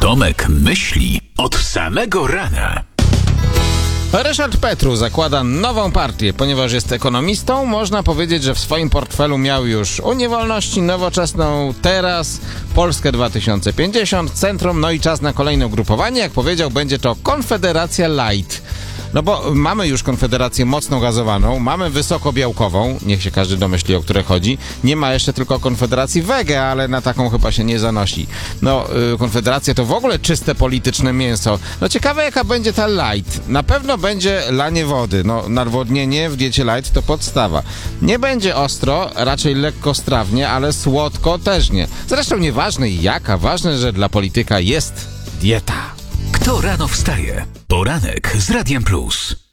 Tomek myśli od samego rana. Ryszard Petru zakłada nową partię. Ponieważ jest ekonomistą, można powiedzieć, że w swoim portfelu miał już Unię Wolności, Nowoczesną, Teraz, Polskę 2050, Centrum, no i czas na kolejne ugrupowanie. Jak powiedział, będzie to Konfederacja Light. No bo mamy już Konfederację mocno gazowaną, mamy wysokobiałkową, niech się każdy domyśli, o które chodzi. Nie ma jeszcze tylko Konfederacji wege, ale na taką chyba się nie zanosi. No, Konfederacja to w ogóle czyste polityczne mięso. No ciekawe, jaka będzie ta light. Na pewno będzie lanie wody. No, nawodnienie w diecie light to podstawa. Nie będzie ostro, raczej lekko strawnie, ale słodko też nie. Zresztą nieważne jaka, ważne, że dla polityka jest dieta. Kto rano wstaje? Poranek z Radiem Plus.